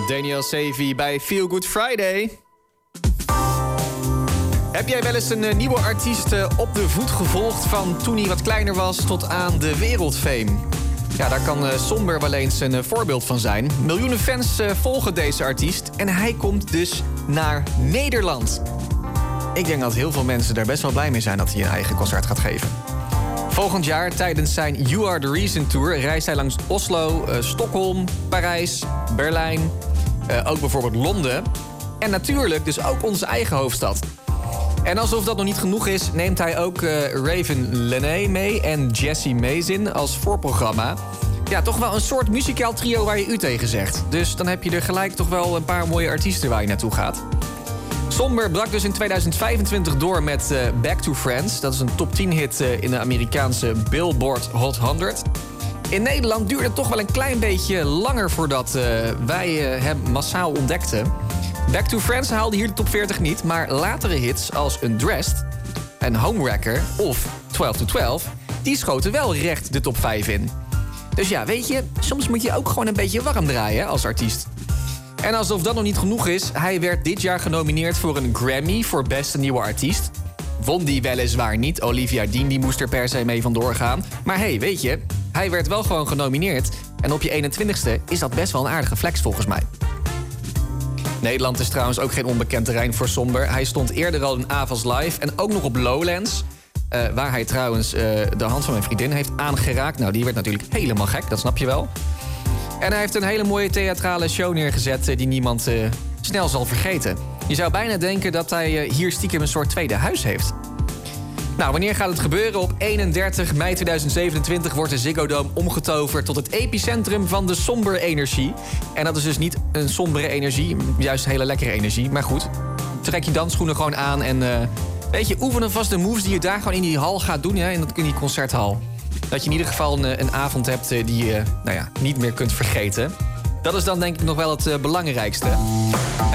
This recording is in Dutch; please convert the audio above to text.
Daniel Savy bij Feel Good Friday. Heb jij wel eens een nieuwe artiest op de voet gevolgd... van toen hij wat kleiner was tot aan de wereldfame? Ja, daar kan Somber wel eens een voorbeeld van zijn. Miljoenen fans volgen deze artiest en hij komt dus naar Nederland. Ik denk dat heel veel mensen daar best wel blij mee zijn... dat hij een eigen concert gaat geven. Volgend jaar tijdens zijn You Are The Reason Tour... reist hij langs Oslo, Stockholm, Parijs, Berlijn... ook bijvoorbeeld Londen. En natuurlijk dus ook onze eigen hoofdstad. En alsof dat nog niet genoeg is... neemt hij ook Raven Lené mee en Jessie Mazin als voorprogramma. Ja, toch wel een soort muzikaal trio waar je u tegen zegt. Dus dan heb je er gelijk toch wel een paar mooie artiesten waar je naartoe gaat. Somber brak dus in 2025 door met Back to Friends. Dat is een top 10 hit in de Amerikaanse Billboard Hot 100. In Nederland duurde het toch wel een klein beetje langer voordat wij hem massaal ontdekten. Back to Friends haalde hier de top 40 niet, maar latere hits als Undressed en Homewrecker of 12 to 12... die schoten wel recht de top 5 in. Dus ja, weet je, soms moet je ook gewoon een beetje warm draaien als artiest. En alsof dat nog niet genoeg is, hij werd dit jaar genomineerd voor een Grammy voor Beste Nieuwe Artiest. Won die weliswaar niet, Olivia Dean die moest er per se mee vandoor gaan. Maar hey, weet je, hij werd wel gewoon genomineerd. En op je 21ste is dat best wel een aardige flex volgens mij. Nederland is trouwens ook geen onbekend terrein voor Somber. Hij stond eerder al in Avals Live en ook nog op Lowlands. Waar hij trouwens de hand van mijn vriendin heeft aangeraakt. Nou, die werd natuurlijk helemaal gek, dat snap je wel. En hij heeft een hele mooie theatrale show neergezet... die niemand snel zal vergeten. Je zou bijna denken dat hij hier stiekem een soort tweede huis heeft. Nou, wanneer gaat het gebeuren? Op 31 mei 2027 wordt de Ziggo Dome omgetoverd... tot het epicentrum van de Somber energie. En dat is dus niet een sombere energie, juist hele lekkere energie. Maar goed, trek je dansschoenen gewoon aan en... weet je, oefenen vast de moves die je daar gewoon in die hal gaat doen... in die concerthal. Dat je in ieder geval een avond hebt die je niet meer kunt vergeten. Dat is dan denk ik nog wel het belangrijkste.